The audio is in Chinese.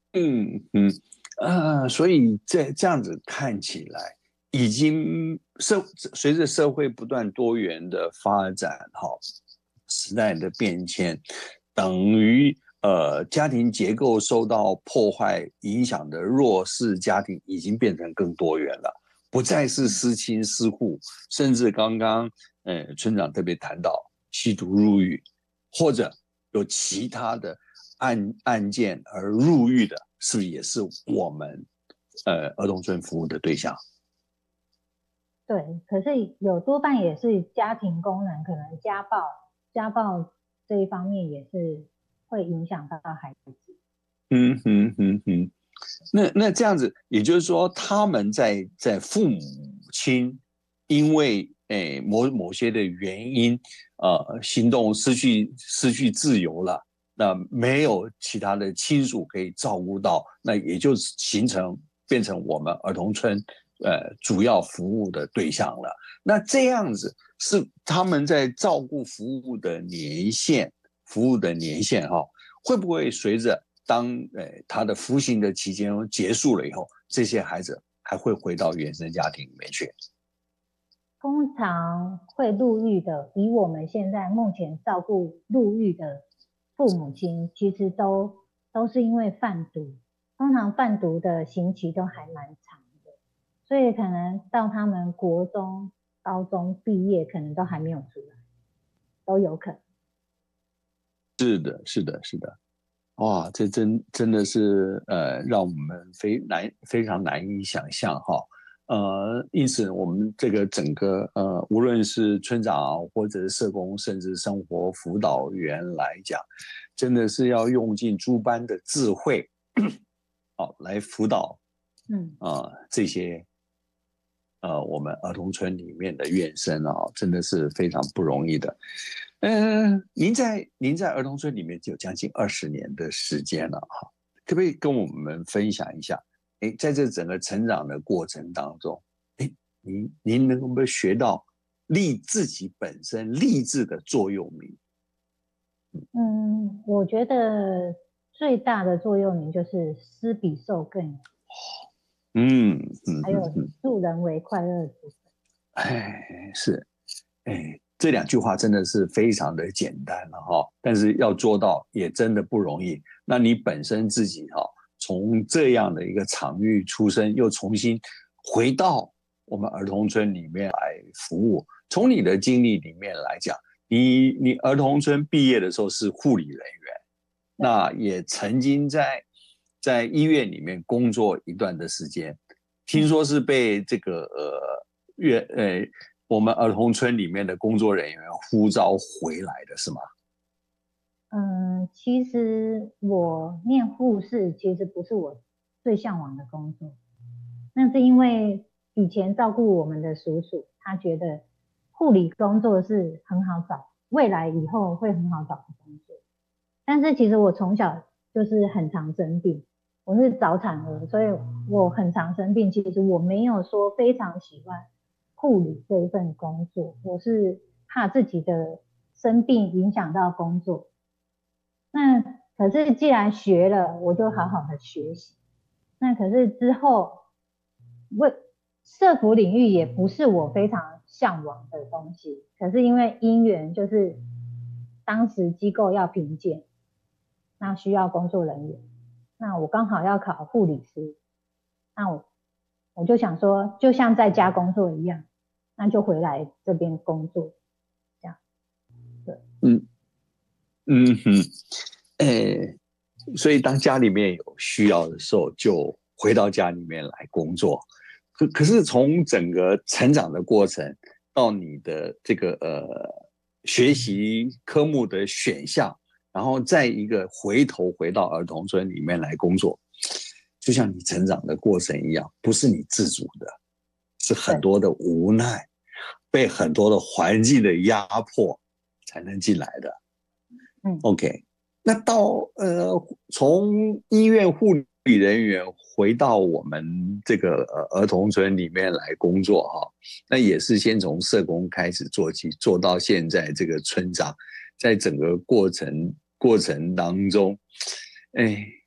嗯嗯所以这样子看起来，已经随着社会不断多元的发展，哈，时代的变迁，等于家庭结构受到破坏影响的弱势家庭已经变成更多元了，不再是失亲失户，甚至刚刚村长特别谈到吸毒入狱，或者有其他的案件而入狱的，是不是也是我们儿童村服务的对象？ 对，可是有多半也是家庭功能，可能家暴这一方面也是会影响到孩子。 嗯哼哼哼，那这样子，也就是说，他们在父母亲因为某些的原因，行动失去自由了，那没有其他的亲属可以照顾到，那也就变成我们儿童村主要服务的对象了。那这样子是他们在照顾服务的年限哈、会不会随着他的服刑的期间结束了以后，这些孩子还会回到原生家庭里面去？ 通常会入狱的，以我们现在目前照顾入狱的父母亲，其实都是因为贩毒，通常贩毒的刑期都还蛮长的，所以可能到他们国中、高中毕业，可能都还没有出来，都有可能。 是的，是的，是的。哇，这真的是让我们非常难以想象哈。因此我们这个整个无论是村长或者是社工，甚至生活辅导员来讲，真的是要用尽诸般的智慧，好来辅导嗯。 这些我们儿童村里面的院生啊，真的是非常不容易的。您在儿童村里面就有将近20年的时间了哈，可不可以跟我们分享一下？在这整个成长的过程当中，您能不能学到自己本身励志的座右铭？ 嗯，我觉得最大的座右铭就是“施比受更有”， 嗯嗯还有嗯嗯， “助人为快乐之本”。 是。这两句话真的是非常的简单了哈，但是要做到也真的不容易。那你本身自己哈，从这样的一个场域出身，又重新回到我们儿童村里面来服务，从你的经历里面来讲，你儿童村毕业的时候是护理人员， 对。 那也曾经在医院里面工作一段的时间，听嗯。 说是被这个我们儿童村里面的工作人员呼召回来的是吗？ 其实我念护士其实不是我最向往的工作，那是因为以前照顾我们的叔叔，他觉得护理工作是很好找，未来以后会很好找的工作。但是其实我从小就是很常生病，我是早产儿，所以我很常生病。其实我没有说非常喜欢护理这一份工作，我是怕自己的生病影响到工作。那可是既然学了，我就好好的学习。那可是之后，为社服领域也不是我非常向往的东西。可是因为因缘，就是当时机构要评鉴，那需要工作人员，那我刚好要考护理师，那我就想说，就像在家工作一样，那就回来这边工作，这样。对。 嗯嗯哼，诶，所以当家里面有需要的时候，就回到家里面来工作。可是从整个成长的过程到你的这个学习科目的选项，然后再一个回到儿童村里面来工作，就像你成长的过程一样，不是你自主的，是很对。 多的无奈，被很多的环境的压迫才能进来的。 嗯。 OK，那从医院护理人员回到我们这个儿童村里面来工作哈，那也是先从社工开始做起，做到现在这个村长，在整个过程当中，哎，